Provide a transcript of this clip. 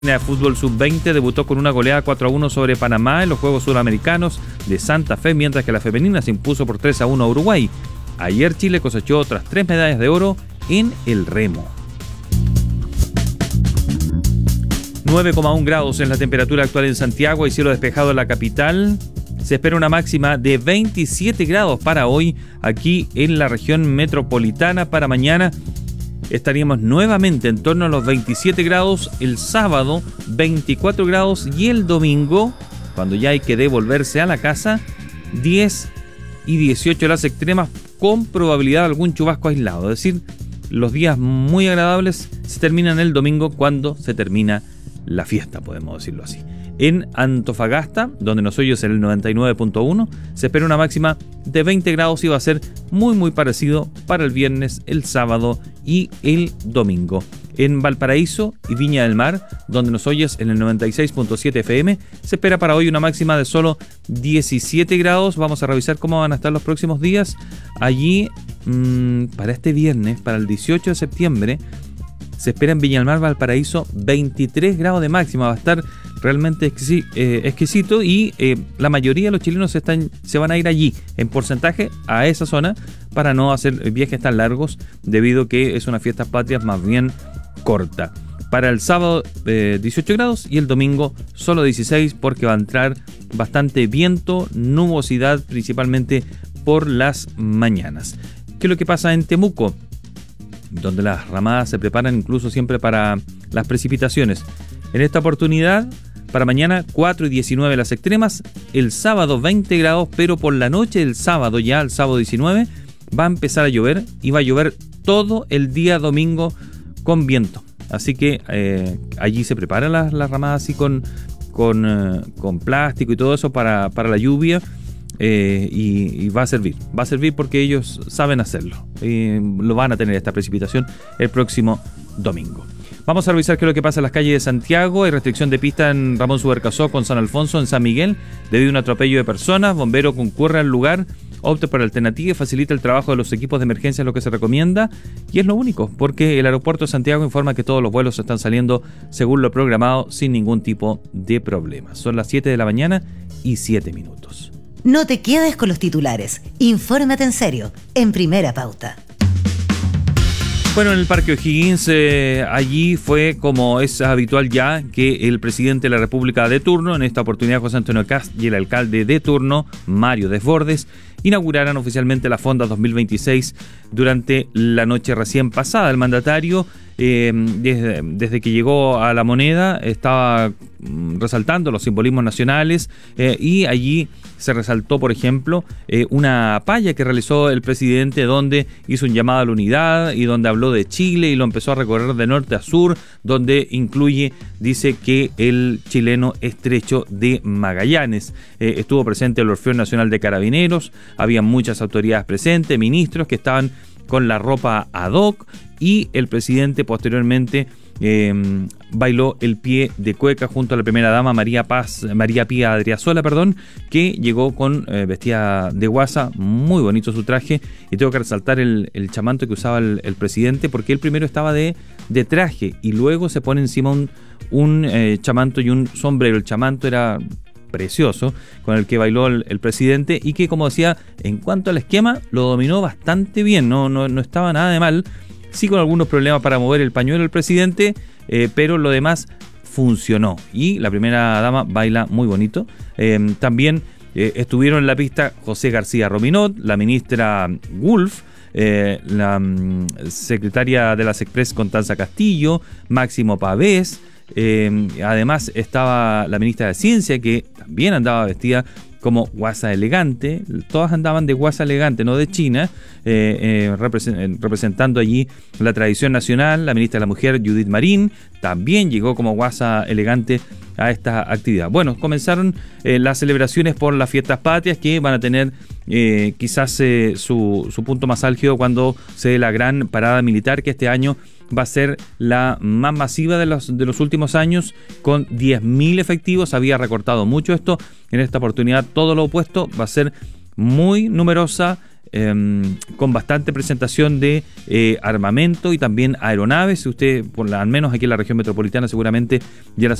De fútbol sub-20 debutó con una goleada 4-1 sobre Panamá en los Juegos Sudamericanos de Santa Fe, mientras que la femenina se impuso por 3-1 a Uruguay. Ayer Chile cosechó otras 3 medallas de oro en el remo. 9,1 grados es la temperatura actual en Santiago y cielo despejado en la capital. Se espera una máxima de 27 grados para hoy aquí en la región metropolitana. Para mañana estaríamos nuevamente en torno a los 27 grados, el sábado 24 grados y el domingo, cuando ya hay que devolverse a la casa, 10 y 18 las extremas con probabilidad de algún chubasco aislado. Es decir, los días muy agradables se terminan el domingo cuando se termina la fiesta, podemos decirlo así. En Antofagasta, donde nos oyes en el 99.1, se espera una máxima de 20 grados y va a ser muy parecido para el viernes, el sábado y el domingo. En Valparaíso y Viña del Mar, donde nos oyes en el 96.7 FM, se espera para hoy una máxima de solo 17 grados. Vamos a revisar cómo van a estar los próximos días. Allí, para este viernes, para el 18 de septiembre, se espera en Viña del Mar, Valparaíso, 23 grados de máxima. Va a estar realmente exquisito y la mayoría de los chilenos se van a ir allí en porcentaje a esa zona para no hacer viajes tan largos, debido a que es una fiesta patria más bien corta. Para el sábado 18 grados y el domingo solo 16, porque va a entrar bastante viento, nubosidad principalmente por las mañanas. ¿Qué es lo que pasa en Temuco?, donde las ramadas se preparan incluso siempre para las precipitaciones? En esta oportunidad, para mañana 4 y 19 las extremas, el sábado 20 grados, pero por la noche del sábado, ya el sábado 19, va a empezar a llover y va a llover todo el día domingo con viento. Así que allí se preparan las ramadas así con plástico y todo eso para la lluvia. Y va a servir porque ellos saben hacerlo. Lo van a tener esta precipitación el próximo domingo. Vamos a revisar qué es lo que pasa en las calles de Santiago. Hay restricción de pista en Ramón Subercasó con San Alfonso en San Miguel debido a un atropello de personas. Bombero concurre al lugar, opte por alternativa y facilita el trabajo de los equipos de emergencia, es lo que se recomienda. Y es lo único, porque el aeropuerto de Santiago informa que todos los vuelos están saliendo según lo programado sin ningún tipo de problema. Son las 7 de la mañana y 7 minutos. No te quedes con los titulares. Infórmate en serio, en Primera Pauta. Bueno, en el Parque O'Higgins, allí fue, como es habitual ya, que el presidente de la República de turno, en esta oportunidad José Antonio Kast, y el alcalde de turno, Mario Desbordes, inauguraran oficialmente la Fonda 2026 durante la noche recién pasada. El mandatario, desde que llegó a La Moneda, estaba resaltando los simbolismos nacionales y allí se resaltó, por ejemplo, una palla que realizó el presidente, donde hizo un llamado a la unidad y donde habló de Chile y lo empezó a recorrer de norte a sur, donde incluye, dice, que el chileno estrecho de Magallanes. Estuvo presente el Orfeón Nacional de Carabineros, había muchas autoridades presentes, ministros que estaban con la ropa ad hoc, y el presidente posteriormente bailó el pie de cueca junto a la primera dama María Pía Adriasola, que llegó con vestida de guasa, muy bonito su traje, y tengo que resaltar el chamanto que usaba el presidente, porque él primero estaba de traje y luego se pone encima un chamanto y un sombrero. El chamanto era precioso, con el que bailó el presidente, y que, como decía, en cuanto al esquema, lo dominó bastante bien, no estaba nada de mal. Sí, con algunos problemas para mover el pañuelo del presidente, pero lo demás funcionó. Y la primera dama baila muy bonito. También estuvieron en la pista José García Rominot, la ministra Wolf, la secretaria de las Express Constanza Castillo, Máximo Pavés. Además estaba la ministra de Ciencia, que también andaba vestida como guasa elegante. Todas andaban de guasa elegante, no de China, representando allí la tradición nacional. La ministra de la Mujer, Judith Marín, también llegó como guasa elegante a esta actividad. Bueno, comenzaron las celebraciones por las fiestas patrias, que van a tener quizás su punto más álgido cuando se dé la gran parada militar, que este año va a ser la más masiva de los últimos años, con 10.000 efectivos. Había recortado mucho esto. En esta oportunidad todo lo opuesto, va a ser muy numerosa, con bastante presentación de armamento y también aeronaves. Usted, al menos aquí en la región metropolitana, seguramente ya las